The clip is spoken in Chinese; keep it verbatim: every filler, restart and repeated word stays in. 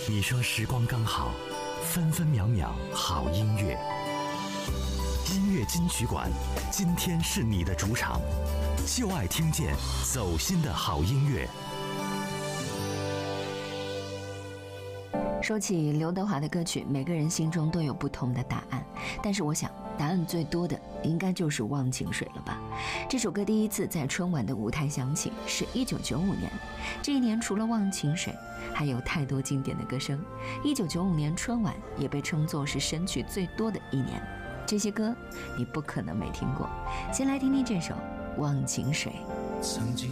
你说时光刚好，分分秒秒好音乐。音乐金曲馆，今天是你的主场，就爱听见走心的好音乐。 说起刘德华的歌曲，每个人心中都有不同的答案，但是我想答案最多的应该就是《忘情水》了吧。这首歌第一次在春晚的舞台响起是一九九五年，这一年除了《忘情水》还有太多经典的歌声。一九九五年春晚也被称作是神曲最多的一年，这些歌你不可能没听过。先来听听这首《忘情水》。 曾经